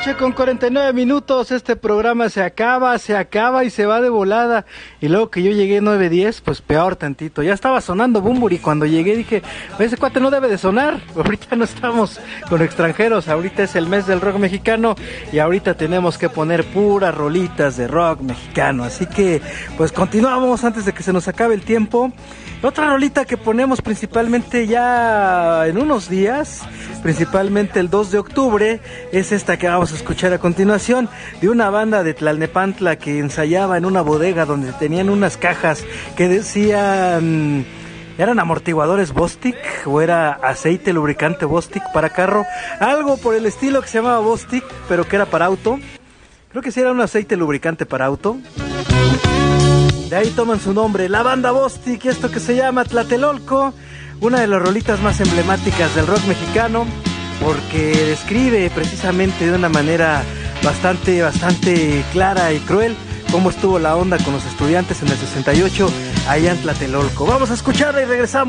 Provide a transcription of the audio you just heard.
Con 49 minutos este programa se acaba y se va de volada. Y luego que yo llegué 9:10, pues peor tantito. Ya estaba sonando Bunbury cuando llegué, dije, ese cuate no debe de sonar. Ahorita no estamos con extranjeros, ahorita es el mes del rock mexicano y ahorita tenemos que poner puras rolitas de rock mexicano. Así que pues continuamos antes de que se nos acabe el tiempo. Otra rolita que ponemos principalmente ya en unos días, principalmente el 2 de octubre, es esta que vamos a escuchar a continuación, de una banda de Tlalnepantla que ensayaba en una bodega donde tenían unas cajas que decían, ¿eran amortiguadores Bostik o era aceite lubricante Bostik para carro? Algo por el estilo, que se llamaba Bostik, pero que era para auto. Creo que sí era un aceite lubricante para auto. De ahí toman su nombre, la banda Bostik, y esto que se llama Tlatelolco, una de las rolitas más emblemáticas del rock mexicano, porque describe precisamente de una manera bastante clara y cruel cómo estuvo la onda con los estudiantes en el 68 allá en Tlatelolco. Vamos a escucharla y regresamos.